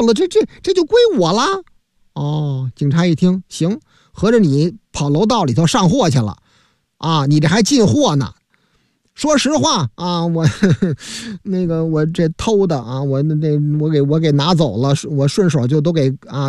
了，这就归我了。哦，警察一听，行，合着你跑楼道里头上货去了啊？你这还进货呢？说实话啊，我那个我这偷的啊，我给拿走了，我顺手就都给啊